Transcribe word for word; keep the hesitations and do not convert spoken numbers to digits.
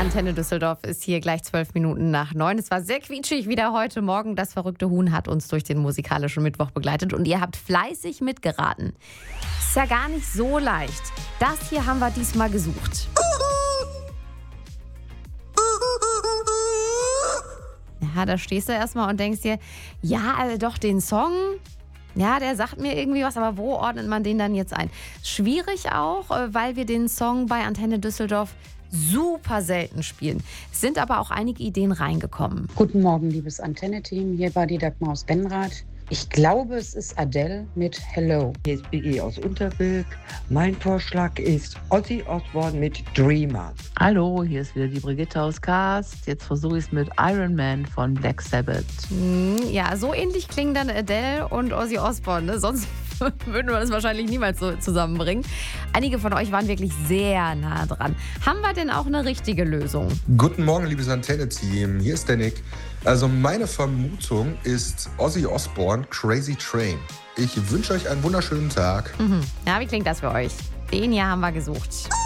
Antenne Düsseldorf ist hier gleich zwölf Minuten nach neun. Es war sehr quietschig wieder heute Morgen. Das verrückte Huhn hat uns durch den musikalischen Mittwoch begleitet und ihr habt fleißig mitgeraten. Ist ja gar nicht so leicht. Das hier haben wir diesmal gesucht. Ja, da stehst du erstmal und denkst dir, ja, also doch den Song, ja, der sagt mir irgendwie was, aber wo ordnet man den dann jetzt ein? Schwierig auch, weil wir den Song bei Antenne Düsseldorf super selten spielen. Es sind aber auch einige Ideen reingekommen. Guten Morgen, liebes Antenne-Team. Hier war die Dagmar aus Benrath. Ich glaube, es ist Adele mit Hello. Hier ist Biggie aus Unterbilk. Mein Vorschlag ist Ozzy Osbourne mit Dreamer. Hallo, hier ist wieder die Brigitte aus Cast. Jetzt versuche ich es mit Iron Man von Black Sabbath. Hm, ja, so ähnlich klingen dann Adele und Ozzy Osbourne. Ne? Sonst würden wir das wahrscheinlich niemals so zusammenbringen. Einige von euch waren wirklich sehr nah dran. Haben wir denn auch eine richtige Lösung? Guten Morgen, liebes Antenne-Team. Hier ist der Nick. Also meine Vermutung ist Ozzy Osbourne, Crazy Train. Ich wünsche euch einen wunderschönen Tag. Mhm. Ja, wie klingt das für euch? Den hier haben wir gesucht.